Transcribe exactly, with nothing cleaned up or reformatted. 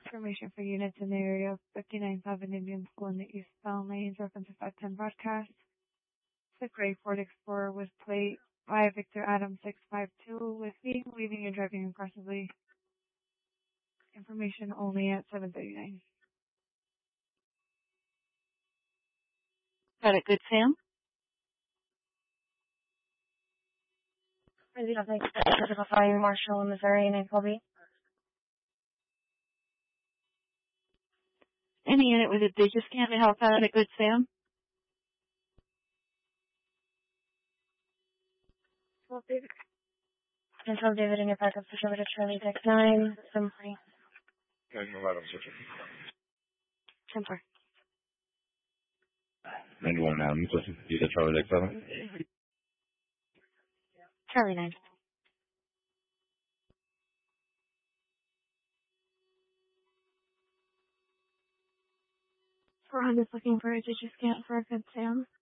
Information for units in the area of fifty-nine seven Indian School in the eastbound lanes. Reference to five ten broadcast. The gray Ford Explorer with plate by Victor Adam six five two with me, leaving and driving aggressively. Information only at seven thirty-nine. Got it, Good Sam? Crazy nothing. Physical fire Marshall in Missouri and Colby. Any unit with a digit scan to help out at Good Sam? twelve David. And twelve David in your backup push over to Charlie Dex nine, seven forty. nine eleven, switch. Temper. ninety-one Adam, switch. You said Charlie Dex seven? Charlie nine. We're just looking for a digit scan for a Good Sam.